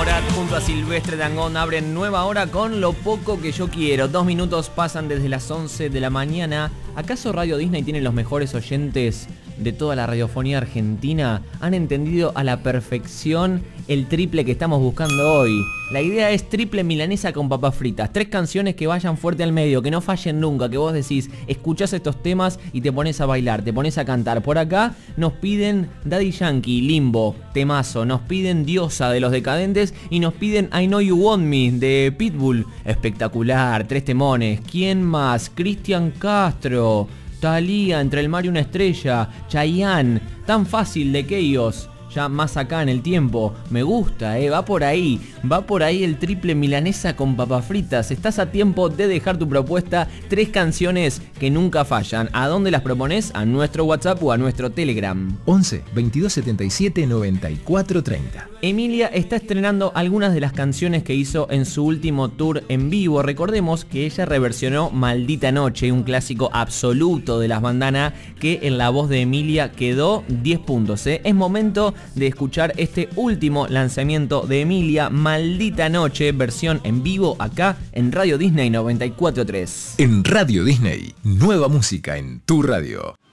Morat junto a Silvestre Dangond abren nueva hora con Lo Poco Que Yo Quiero. 2 minutos pasan desde las 11 de la mañana. ¿Acaso Radio Disney tiene los mejores oyentes de toda la radiofonía argentina? Han entendido a la perfección el triple que estamos buscando hoy. La idea es triple milanesa con papas fritas. 3 canciones que vayan fuerte al medio, que no fallen nunca, que vos decís, escuchás estos temas y te pones a bailar, te pones a cantar. Por acá nos piden Daddy Yankee, Limbo, temazo. Nos piden Diosa de Los Decadentes y nos piden I Know You Want Me de Pitbull. Espectacular, 3 temones. ¿Quién más? Cristian Castro, Thalía, Entre el Mar y una Estrella, Chayanne, Tan Fácil de Chaos. Ya más acá en el tiempo, me gusta, va por ahí el triple milanesa con papas fritas. Estás a tiempo de dejar tu propuesta, 3 canciones que nunca fallan. ¿A dónde las propones? A nuestro WhatsApp o a nuestro Telegram. 11 22 77 94 30. Emilia está estrenando algunas de las canciones que hizo en su último tour en vivo. Recordemos que ella reversionó Maldita Noche, un clásico absoluto de las bandanas que en la voz de Emilia quedó 10 puntos. Es momento de escuchar este último lanzamiento de Emilia, Maldita Noche, versión en vivo acá en Radio Disney 94.3. En Radio Disney, nueva música en tu radio.